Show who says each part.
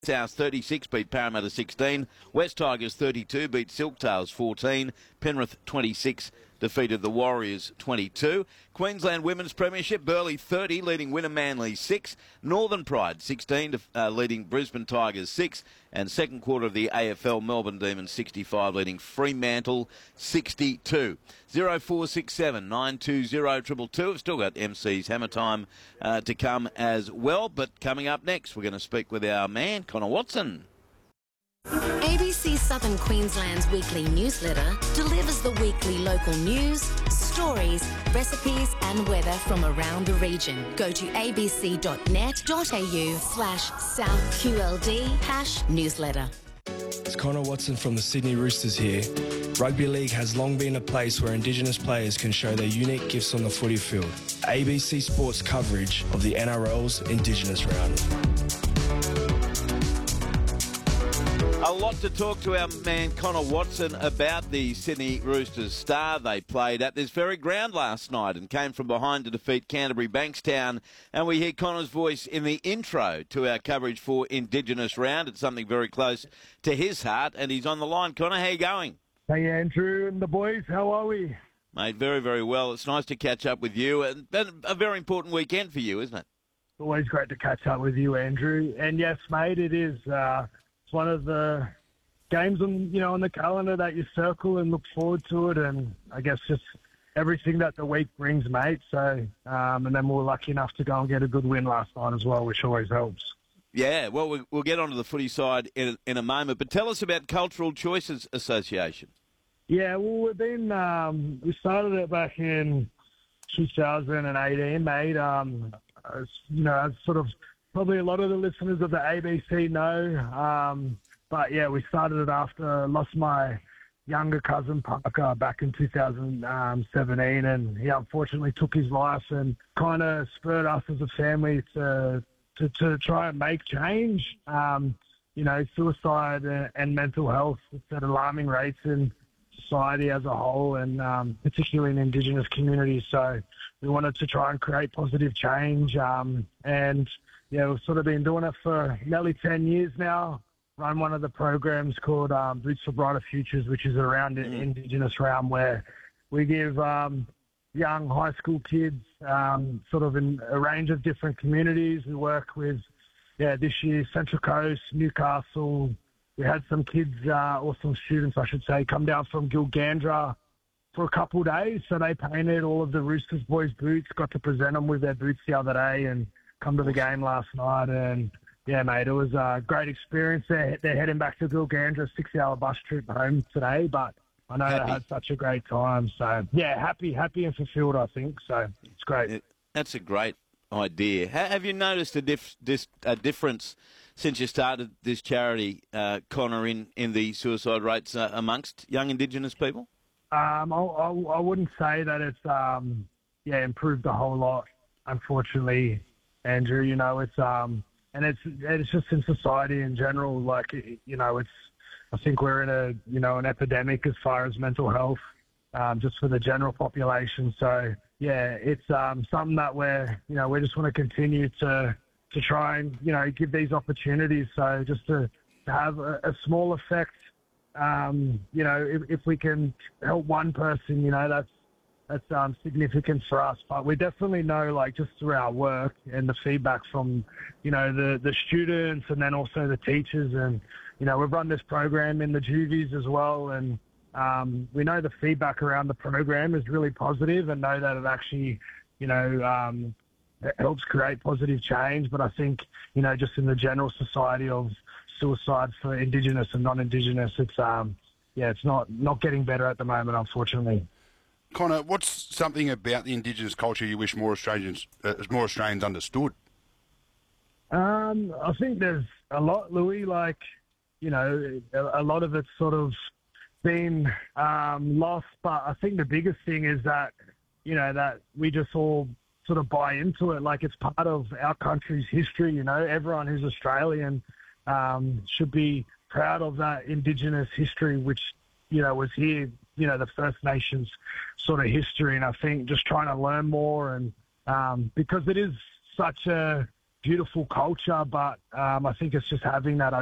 Speaker 1: South 36 beat Parramatta 16. West Tigers 32 beat Silktails 14. Penrith 26 defeated the Warriors 22. Queensland Women's Premiership, Burleigh 30 leading Wynnum Manly 6. Northern Pride 16 leading Brisbane Tigers 6. And second quarter of the AFL, Melbourne Demons 65 leading Fremantle 62. 0467 920 222. We've still got MC's Hammer Time to come as well. But coming up next, we're going to speak with our man, Connor Watson.
Speaker 2: ABC Southern Queensland's weekly newsletter delivers the weekly local news, stories, recipes and weather from around the region. Go to abc.net.au/SouthQLD #newsletter.
Speaker 3: It's Connor Watson from the Sydney Roosters here. Rugby League has long been a place where Indigenous players can show their unique gifts on the footy field. ABC Sports coverage of the NRL's Indigenous Round.
Speaker 1: A lot to talk to our man Connor Watson about. The Sydney Roosters star. They played at this very ground last night and came from behind to defeat Canterbury Bankstown. And we hear Connor's voice in the intro to our coverage for Indigenous Round. It's something very close to his heart, and he's on the line. Connor, how you going?
Speaker 4: Hey, Andrew and the boys, how are we?
Speaker 1: Mate, very, very well. It's nice to catch up with you. And a very important weekend for you, isn't it?
Speaker 4: It's always great to catch up with you, Andrew. And yes, mate, it is. It's one of the games on the calendar that you circle and look forward to it, and I guess just everything that the week brings, mate. So, and then we were lucky enough to go and get a good win last night as well, which always helps.
Speaker 1: Yeah, well, we'll get onto the footy side in a moment, but tell us about Cultural Choices Association.
Speaker 4: Yeah, well, we started it back in 2018, mate. As sort of probably a lot of the listeners of the ABC know. But yeah, we started it after I lost my younger cousin Parker back in 2017, and he unfortunately took his life, and kind of spurred us as a family to try and make change. Suicide and mental health, it's at alarming rates in society as a whole, and particularly in Indigenous communities. So we wanted to try and create positive change. And yeah, we've sort of been doing it for nearly 10 years now. Run one of the programs called Boots for Brighter Futures, which is around the Indigenous realm, where we give young high school kids sort of in a range of different communities. We work with, this year, Central Coast, Newcastle. We had some kids, or some students, I should say, come down from Gilgandra for a couple of days. So they painted all of the Roosters boys' boots, got to present them with their boots the other day, and come to the game last night. And yeah, mate, it was a great experience. They're heading back to Gilgandra, 6-hour bus trip home today, but I know they had such a great time. So yeah, happy and fulfilled, I think. So it's great.
Speaker 1: That's a great idea. Have you noticed a difference since you started this charity, Connor, in the suicide rates amongst young Indigenous people?
Speaker 4: I wouldn't say that it's improved a whole lot, unfortunately, Andrew. And it's just in society in general. Like, I think we're in an epidemic as far as mental health, just for the general population. So yeah, it's something that we just want to continue to try and give these opportunities. So just to have a small effect, if we can help one person, that's significant for us. But we definitely know, like, just through our work and the feedback from, the students and then also the teachers. And, we've run this program in the juvies as well. And we know the feedback around the program is really positive, and know that it actually, it helps create positive change. But I think, just in the general society of suicide for Indigenous and non-Indigenous, it's not getting better at the moment, unfortunately.
Speaker 5: Connor, what's something about the Indigenous culture you wish more Australians understood?
Speaker 4: I think there's a lot, Louis. Like, a lot of it's sort of been lost. But I think the biggest thing is that, that we just all sort of buy into it. Like, it's part of our country's history. Everyone who's Australian should be proud of that Indigenous history, which, was here, the First Nations sort of history. And I think just trying to learn more, and because it is such a beautiful culture, but I think it's just having that